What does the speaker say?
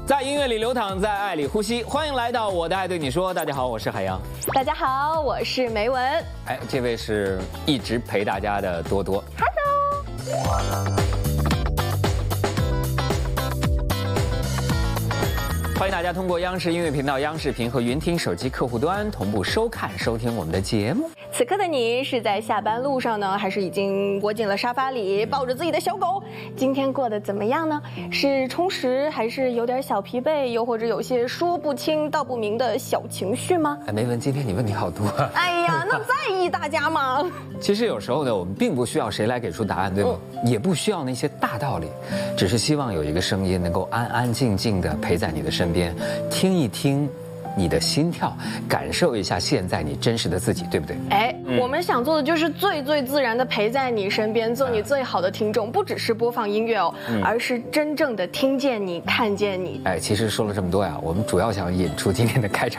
在音乐里流淌，在爱里呼吸。欢迎来到我的爱对你说。大家好，我是海洋。 大家好，我是梅文。 哎，这位是一直陪大家的多多。 Hello。 欢迎大家通过央视音乐频道、央视频和云听手机客户端同步收看、收听我们的节目。 此刻的你是在下班路上呢，还是已经窝进了沙发里，抱着自己的小狗？今天过得怎么样呢？是充实，还是有点小疲惫，又或者有些说不清道不明的小情绪吗？ 哎，梅文，今天你问题好多。 哎呀，那在意大家吗？ 其实有时候呢，我们并不需要谁来给出答案，对吗？也不需要那些大道理，只是希望有一个声音能够安安静静地陪在你的身边，听一听你的心跳，感受一下现在你真实的自己，对不对？ 哎，我们想做的就是最自然的陪在你身边，做你最好的听众，不只是播放音乐哦，而是真正的听见你、看见你。 哎，其实说了这么多呀，我们主要想引出今天的开场。